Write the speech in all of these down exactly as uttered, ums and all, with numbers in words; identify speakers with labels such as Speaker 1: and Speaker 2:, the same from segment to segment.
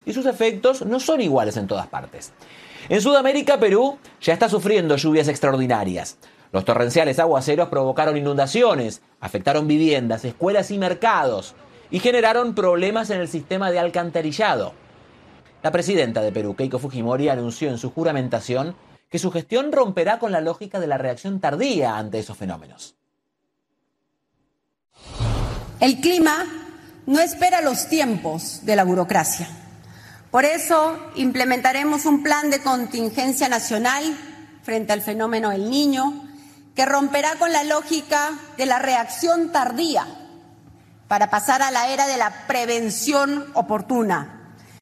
Speaker 1: y sus efectos no son iguales en todas partes. En Sudamérica, Perú ya está sufriendo lluvias extraordinarias. Los torrenciales aguaceros provocaron inundaciones, afectaron viviendas, escuelas y mercados y generaron problemas en el sistema de alcantarillado. La presidenta de Perú, Keiko Fujimori, anunció en su juramentación que su gestión romperá con la lógica de la reacción tardía ante esos fenómenos.
Speaker 2: El clima no espera los tiempos de la burocracia. Por eso implementaremos un plan de contingencia nacional frente al fenómeno El Niño, que romperá con la lógica de la reacción tardía para pasar a la era de la prevención oportuna.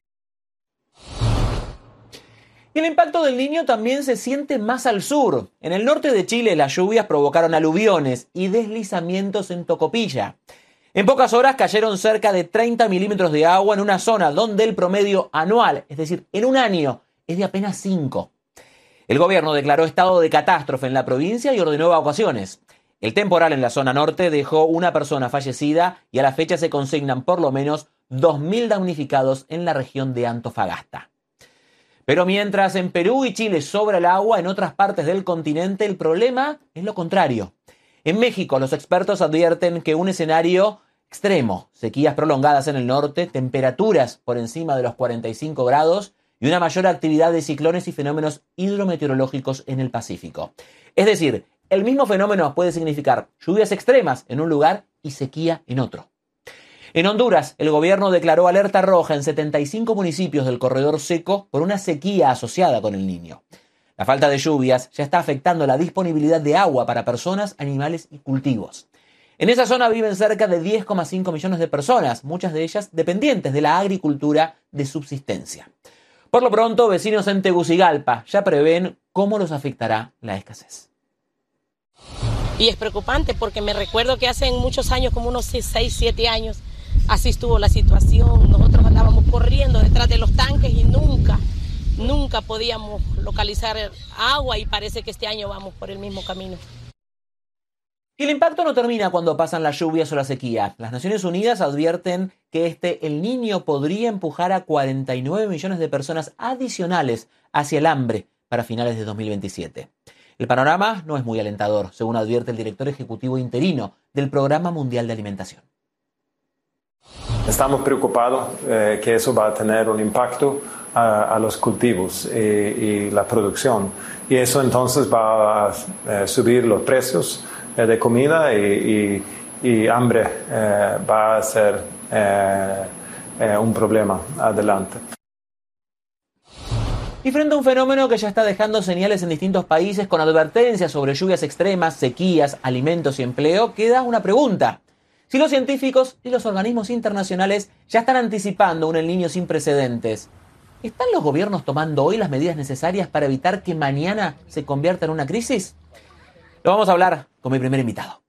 Speaker 1: Y el impacto del Niño también se siente más al sur. En el norte de Chile las lluvias provocaron aluviones y deslizamientos en Tocopilla. En pocas horas cayeron cerca de treinta milímetros de agua en una zona donde el promedio anual, es decir, en un año, es de apenas cinco. El gobierno declaró estado de catástrofe en la provincia y ordenó evacuaciones. El temporal en la zona norte dejó una persona fallecida y a la fecha se consignan por lo menos dos mil damnificados en la región de Antofagasta. Pero mientras en Perú y Chile sobra el agua, en otras partes del continente el problema es lo contrario. En México los expertos advierten que un escenario extremo, sequías prolongadas en el norte, temperaturas por encima de los cuarenta y cinco grados y una mayor actividad de ciclones y fenómenos hidrometeorológicos en el Pacífico. Es decir, el mismo fenómeno puede significar lluvias extremas en un lugar y sequía en otro. En Honduras, el gobierno declaró alerta roja en setenta y cinco municipios del corredor seco por una sequía asociada con el Niño. La falta de lluvias ya está afectando la disponibilidad de agua para personas, animales y cultivos. En esa zona viven cerca de diez coma cinco millones de personas, muchas de ellas dependientes de la agricultura de subsistencia. Por lo pronto, vecinos en Tegucigalpa ya prevén cómo los afectará la escasez.
Speaker 3: Y es preocupante porque me recuerdo que hace muchos años, como unos seis, siete años, así estuvo la situación. Nosotros andábamos corriendo detrás de los tanques y nunca, nunca podíamos localizar agua y parece que este año vamos por el mismo camino.
Speaker 1: Y el impacto no termina cuando pasan las lluvias o la sequía. Las Naciones Unidas advierten que este El Niño podría empujar a cuarenta y nueve millones de personas adicionales hacia el hambre para finales de dos mil veintisiete. El panorama no es muy alentador, según advierte el director ejecutivo interino del Programa Mundial de Alimentación.
Speaker 4: Estamos preocupados eh, que eso va a tener un impacto a, a los cultivos y, y la producción. Y eso entonces va a eh, subir los precios eh, de comida y, y, y hambre eh, va a ser eh, eh, un problema adelante.
Speaker 1: Y frente a un fenómeno que ya está dejando señales en distintos países con advertencias sobre lluvias extremas, sequías, alimentos y empleo, queda una pregunta. Si los científicos y los organismos internacionales ya están anticipando un El Niño sin precedentes, ¿están los gobiernos tomando hoy las medidas necesarias para evitar que mañana se convierta en una crisis? Lo vamos a hablar con mi primer invitado.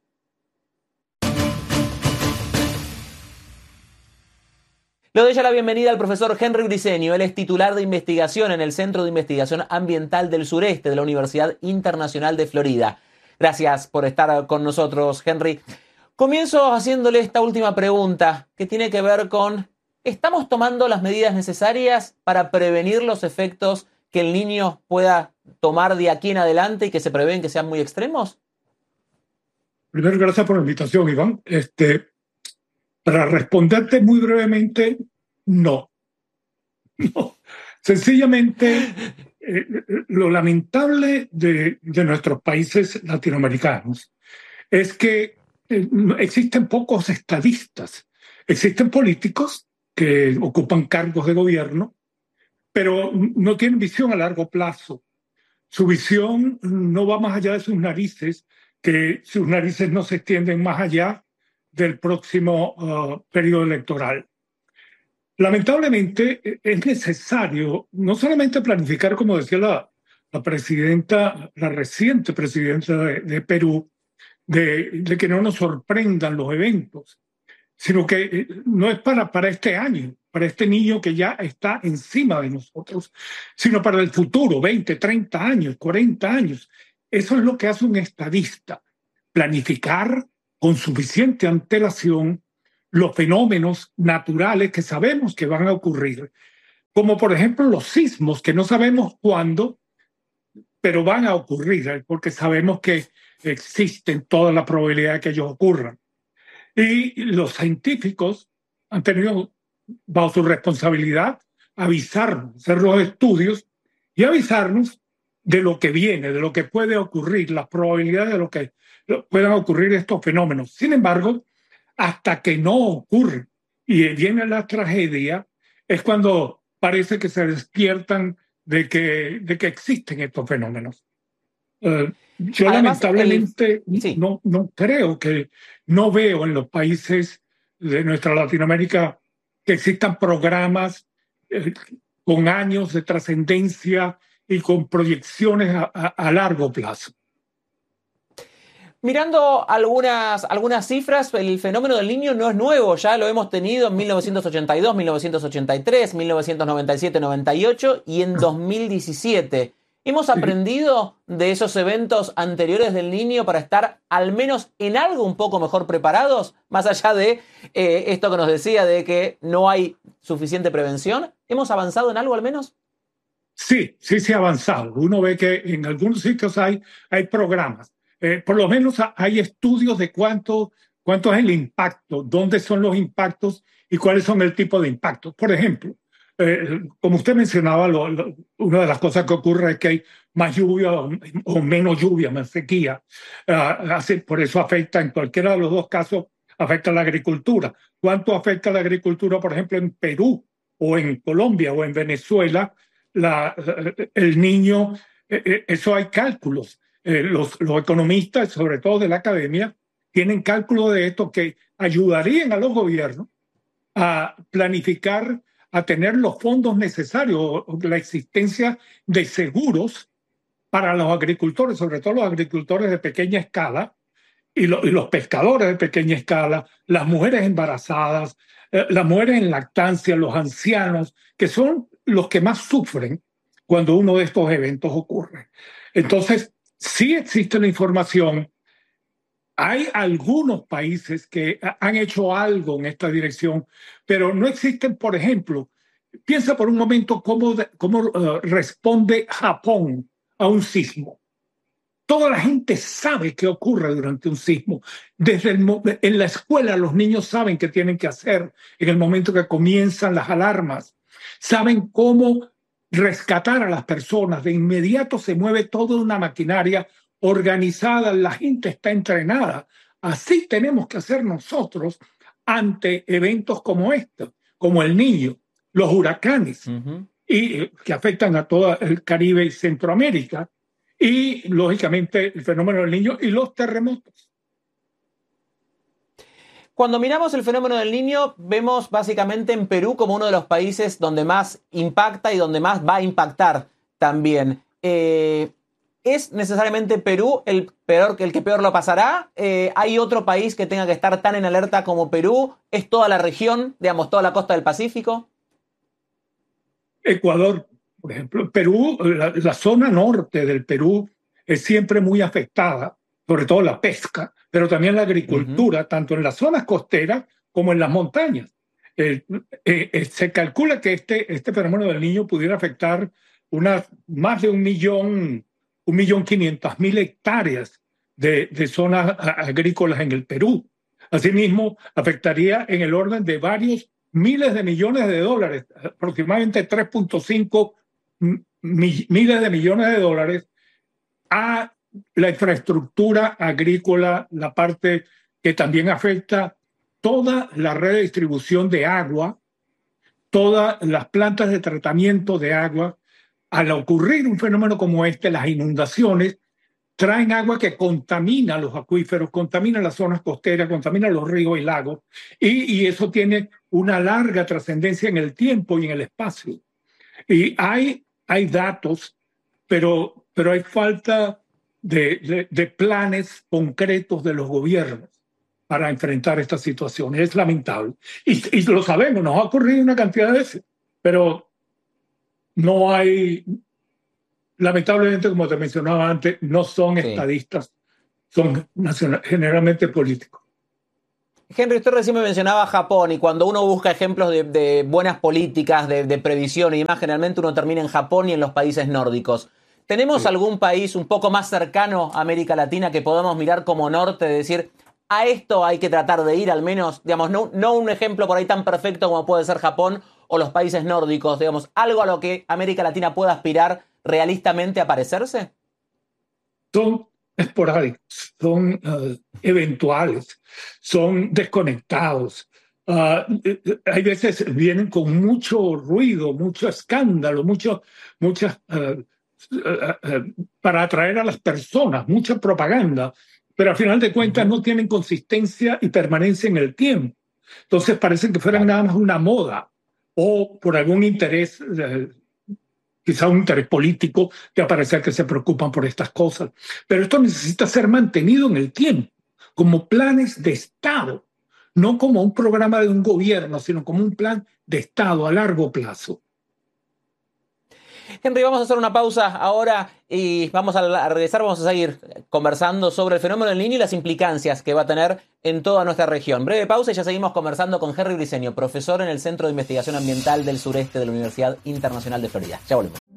Speaker 1: Le doy ya la bienvenida al profesor Henry Briceño. Él es titular de investigación en el Centro de Investigación Ambiental del Sureste de la Universidad Internacional de Florida. Gracias por estar con nosotros, Henry. Comienzo haciéndole esta última pregunta que tiene que ver con ¿estamos tomando las medidas necesarias para prevenir los efectos que el Niño pueda tomar de aquí en adelante y que se prevén que sean muy extremos?
Speaker 5: Primero, gracias por la invitación, Iván. Este, para responderte muy brevemente, no. No. Sencillamente, eh, lo lamentable de, de nuestros países latinoamericanos es que eh, existen pocos estadistas. Existen políticos que ocupan cargos de gobierno, pero no tienen visión a largo plazo. Su visión no va más allá de sus narices, que sus narices no se extienden más allá del próximo uh, periodo electoral. Lamentablemente es necesario no solamente planificar, como decía la, la presidenta, la reciente presidenta de, de Perú, de, de que no nos sorprendan los eventos, sino que no es para, para este año, para este niño que ya está encima de nosotros, sino para el futuro, veinte, treinta años, cuarenta años. Eso es lo que hace un estadista, planificar con suficiente antelación los fenómenos naturales que sabemos que van a ocurrir. como por ejemplo los sismos, que no sabemos cuándo, pero van a ocurrir, porque sabemos que existen toda la probabilidad de que ellos ocurran. Y los científicos han tenido bajo su responsabilidad avisarnos, hacer los estudios y avisarnos de lo que viene, de lo que puede ocurrir, las probabilidades de lo que puedan ocurrir estos fenómenos. Sin embargo, hasta que no ocurre y viene la tragedia, es cuando parece que se despiertan de que, de que existen estos fenómenos. Uh, yo Además, lamentablemente el... sí. no, no creo que, no veo en los países de nuestra Latinoamérica que existan programas eh, con años de trascendencia y con proyecciones a, a, a largo plazo.
Speaker 1: Mirando algunas, algunas cifras, el fenómeno del Niño no es nuevo, ya lo hemos tenido en mil novecientos ochenta y dos, mil novecientos ochenta y tres, mil novecientos noventa y siete noventa y ocho y en dos mil diecisiete. ¿Hemos aprendido de esos eventos anteriores del Niño para estar al menos en algo un poco mejor preparados? Más allá de eh, esto que nos decía de que no hay suficiente prevención. ¿Hemos avanzado en algo al menos?
Speaker 5: Sí, sí se ha avanzado. Uno ve que en algunos sitios hay, hay programas. Eh, por lo menos hay estudios de cuánto, cuánto es el impacto, dónde son los impactos y cuáles son el tipo de impactos. Por ejemplo, eh, como usted mencionaba, lo, lo, una de las cosas que ocurre es que hay más lluvia o, o menos lluvia, más sequía. Uh, así, por eso afecta, en cualquiera de los dos casos, afecta a la agricultura. ¿Cuánto afecta a la agricultura, por ejemplo, en Perú o en Colombia o en Venezuela? La, el Niño, eh, eso hay cálculos. Eh, los, los economistas, sobre todo de la academia, tienen cálculos de esto que ayudarían a los gobiernos a planificar, a tener los fondos necesarios, la existencia de seguros para los agricultores, sobre todo los agricultores de pequeña escala y, lo, y los pescadores de pequeña escala, las mujeres embarazadas, eh, las mujeres en lactancia, los ancianos, que son los que más sufren cuando uno de estos eventos ocurre. Entonces, sí existe la información. Hay algunos países que han hecho algo en esta dirección, pero no existen, por ejemplo, piensa por un momento cómo, cómo uh, responde Japón a un sismo. Toda la gente sabe qué ocurre durante un sismo. Desde el, en la escuela los niños saben qué tienen que hacer en el momento que comienzan las alarmas. Saben cómo rescatar a las personas. De inmediato se mueve toda una maquinaria organizada, la gente está entrenada. Así tenemos que hacer nosotros ante eventos como este, como el Niño, los huracanes, uh-huh. y, que afectan a todo el Caribe y Centroamérica, y lógicamente el fenómeno del Niño y los terremotos.
Speaker 1: Cuando miramos el fenómeno del Niño, vemos básicamente en Perú como uno de los países donde más impacta y donde más va a impactar también. Eh, ¿Es necesariamente Perú el, peor, el que peor lo pasará? Eh, ¿Hay otro país que tenga que estar tan en alerta como Perú? ¿Es toda la región, digamos, toda la costa del Pacífico?
Speaker 5: Ecuador, por ejemplo. Perú, la, la zona norte del Perú es siempre muy afectada, sobre todo la pesca, pero también la agricultura, uh-huh. tanto en las zonas costeras como en las montañas. Eh, eh, eh, se calcula que este, este fenómeno del Niño pudiera afectar unas, más de un millón, un millón quinientas mil hectáreas de, de zonas agrícolas en el Perú. Asimismo, afectaría en el orden de varios miles de millones de dólares, aproximadamente tres punto cinco mi, miles de millones de dólares a la infraestructura agrícola, la parte que también afecta toda la red de distribución de agua, todas las plantas de tratamiento de agua. Al ocurrir un fenómeno como este, las inundaciones traen agua que contamina los acuíferos, contamina las zonas costeras, contamina los ríos y lagos, y, y eso tiene una larga trascendencia en el tiempo y en el espacio. Y hay, hay datos, pero, pero hay falta de, de, de planes concretos de los gobiernos para enfrentar estas situaciones. Es lamentable. Y, y lo sabemos, nos ha ocurrido una cantidad de veces, pero no hay, lamentablemente, como te mencionaba antes, no son sí. estadistas, son nacional, generalmente políticos.
Speaker 1: Henry, usted recién me mencionaba Japón, y cuando uno busca ejemplos de, de buenas políticas, de, de previsión y demás, generalmente uno termina en Japón y en los países nórdicos. ¿Tenemos sí. algún país un poco más cercano a América Latina que podamos mirar como norte, de decir, a esto hay que tratar de ir al menos, digamos, no, no un ejemplo por ahí tan perfecto como puede ser Japón o los países nórdicos, digamos, algo a lo que América Latina pueda aspirar realistamente a parecerse?
Speaker 5: Son esporádicos, son uh, eventuales, son desconectados. Uh, hay veces vienen con mucho ruido, mucho escándalo, mucho, muchas, uh, uh, uh, para atraer a las personas, mucha propaganda, pero al final de cuentas uh-huh. no tienen consistencia y permanencia en el tiempo. Entonces parecen que fueran nada más una moda o por algún interés, uh, quizá un interés político, que parece que se preocupan por estas cosas. Pero esto necesita ser mantenido en el tiempo, como planes de Estado, no como un programa de un gobierno, sino como un plan de Estado a largo plazo.
Speaker 1: Henry, vamos a hacer una pausa ahora y vamos a regresar, vamos a seguir conversando sobre el fenómeno del Niño y las implicancias que va a tener en toda nuestra región. Breve pausa y ya seguimos conversando con Henry Briceño, profesor en el Centro de Investigación Ambiental del Sureste de la Universidad Internacional de Florida. Ya volvemos.